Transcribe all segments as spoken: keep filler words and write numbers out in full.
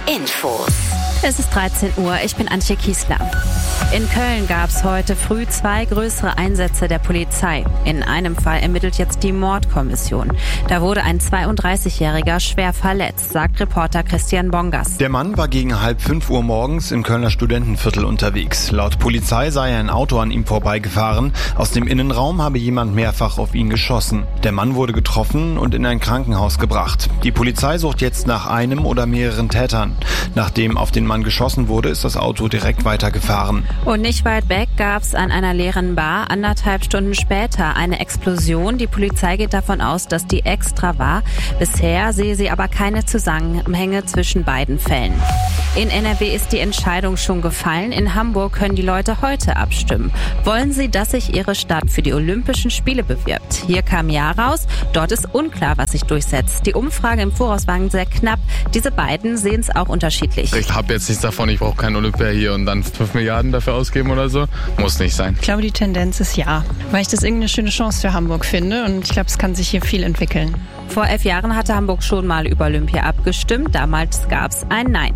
Infos. Es ist dreizehn Uhr, ich bin Antje Kiesler. In Köln gab es heute früh zwei größere Einsätze der Polizei. In einem Fall ermittelt jetzt die Mordkommission. Da wurde ein zweiunddreißigjähriger schwer verletzt, sagt Reporter Christian Bongas. Der Mann war gegen halb fünf Uhr morgens im Kölner Studentenviertel unterwegs. Laut Polizei sei ein Auto an ihm vorbeigefahren. Aus dem Innenraum habe jemand mehrfach auf ihn geschossen. Der Mann wurde getroffen und in ein Krankenhaus gebracht. Die Polizei sucht jetzt nach einem oder mehreren Tätern. Nachdem auf den Mann geschossen wurde, ist das Auto direkt weitergefahren. Und nicht weit weg gab es an einer leeren Bar anderthalb Stunden später eine Explosion. Die Polizei geht davon aus, dass die extra war. Bisher sehe sie aber keine Zusammenhänge zwischen beiden Fällen. In N R W ist die Entscheidung schon gefallen. In Hamburg können die Leute heute abstimmen. Wollen sie, dass sich ihre Stadt für die Olympischen Spiele bewirbt? Hier kam Ja raus. Dort ist unklar, was sich durchsetzt. Die Umfrage im Voraus war sehr knapp. Diese beiden sehen es auch unterschiedlich. Ich habe jetzt nichts davon, ich brauche kein Olympia hier und dann fünf Milliarden dafür ausgeben oder so. Muss nicht sein. Ich glaube, die Tendenz ist ja, weil ich das irgendeine schöne Chance für Hamburg finde und ich glaube, es kann sich hier viel entwickeln. Vor elf Jahren hatte Hamburg schon mal über Olympia abgestimmt. Damals gab es ein Nein.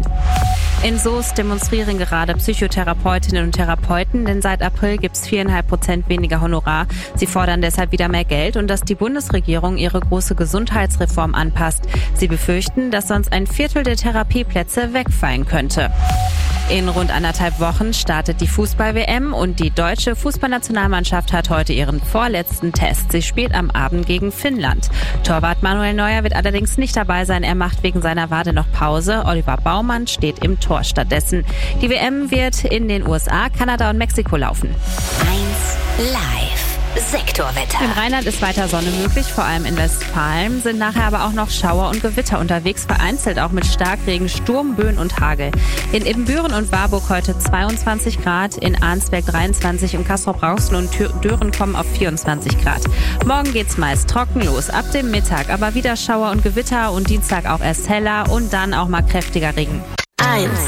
In Soest demonstrieren gerade Psychotherapeutinnen und Therapeuten, denn seit April gibt es viereinhalb Prozent weniger Honorar. Sie fordern deshalb wieder mehr Geld und dass die Bundesregierung ihre große Gesundheitsreform anpasst. Sie befürchten, dass sonst ein Viertel der Therapieplätze wegfallen könnte. In rund anderthalb Wochen startet die Fußball-W M und die deutsche Fußballnationalmannschaft hat heute ihren vorletzten Test. Sie spielt am Abend gegen Finnland. Torwart Manuel Neuer wird allerdings nicht dabei sein. Er macht wegen seiner Wade noch Pause. Oliver Baumann steht im Tor stattdessen. Die W M wird in den U S A, Kanada und Mexiko laufen. eins Live. Sektorwetter. Im Rheinland ist weiter Sonne möglich, vor allem in Westfalen, sind nachher aber auch noch Schauer und Gewitter unterwegs, vereinzelt auch mit Starkregen, Sturm, Böen und Hagel. In Ibbenbüren und Warburg heute zweiundzwanzig Grad, in Arnsberg dreiundzwanzig und Castrop-Rauxel und Düren kommen auf vierundzwanzig Grad. Morgen geht's meist trocken los, ab dem Mittag aber wieder Schauer und Gewitter und Dienstag auch erst heller und dann auch mal kräftiger Regen. eins